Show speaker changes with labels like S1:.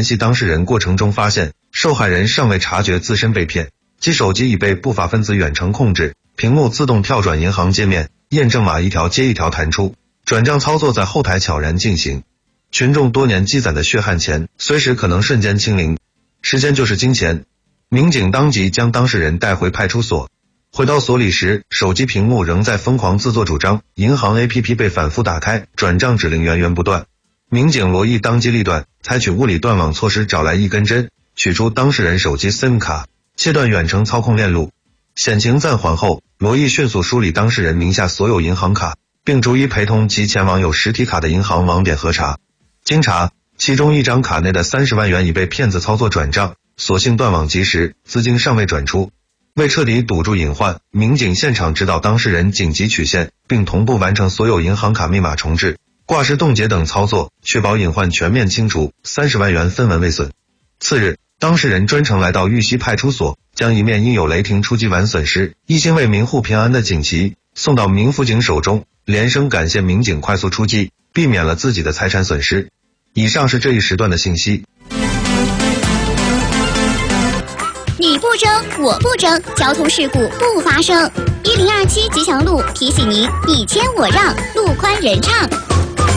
S1: 联系当事人过程中发现，受害人尚未察觉自身被骗，其手机已被不法分子远程控制，屏幕自动跳转银行界面，验证码一条接一条弹出，转账操作在后台悄然进行。群众多年积攒的血汗钱，随时可能瞬间清零。时间就是金钱，民警当即将当事人带回派出所。回到所里时，手机屏幕仍在疯狂自作主张，银行 APP 被反复打开，转账指令源源不断。民警罗毅当机立断，采取物理断网措施，找来一根针，取出当事人手机 SIM 卡，切断远程操控链路。险情暂缓后，罗毅迅速梳理当事人名下所有银行卡，并逐一陪同其前往有实体卡的银行网点核查。经查，其中一张卡内的30万元已被骗子操作转账，所幸断网及时，资金尚未转出。为彻底堵住隐患，民警现场指导当事人紧急取现，并同步完成所有银行卡密码重置、挂失冻结等操作，确保隐患全面清除，30万元分文未损。次日，当事人专程来到玉溪派出所，将一面印有雷霆出击完损失、一心为民户平安的锦旗送到民辅警手中，连声感谢民警快速出击，避免了自己的财产损失。以上是这一时段的信息。
S2: 你不争，我不争，交通事故不发生。1027吉祥路提醒您：你谦我让，路宽人畅。